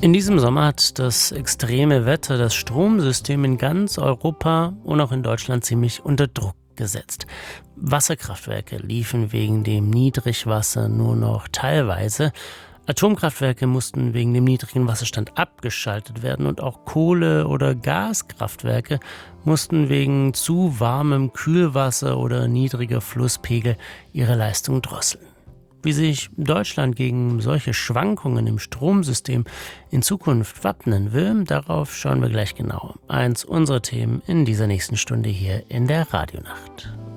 In diesem Sommer hat das extreme Wetter das Stromsystem in ganz Europa und auch in Deutschland ziemlich unter Druck gesetzt. Wasserkraftwerke liefen wegen dem Niedrigwasser nur noch teilweise. Atomkraftwerke mussten wegen dem niedrigen Wasserstand abgeschaltet werden und auch Kohle- oder Gaskraftwerke mussten wegen zu warmem Kühlwasser oder niedriger Flusspegel ihre Leistung drosseln. Wie sich Deutschland gegen solche Schwankungen im Stromsystem in Zukunft wappnen will, darauf schauen wir gleich genau. Eins unserer Themen in dieser nächsten Stunde hier in der Radionacht.